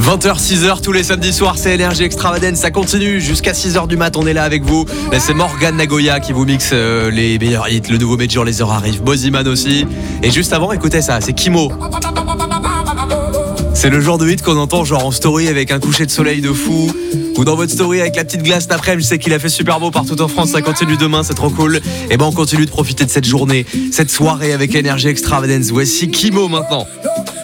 20h, 6h tous les samedis soirs, c'est Énergie Extravagance, ça continue jusqu'à 6h du mat, on est là avec vous. Là, c'est Morgane Nagoya qui vous mixe les meilleurs hits, le nouveau Major Lazer arrive, Boziman aussi. Et juste avant, écoutez ça, c'est Kimo. C'est le genre de hit qu'on entend genre en story avec un coucher de soleil de fou, ou dans votre story avec la petite glace d'après. Je sais qu'il a fait super beau partout en France, ça continue demain, c'est trop cool. Et ben on continue de profiter de cette journée, cette soirée avec Énergie Extravagance. Voici Kimo maintenant.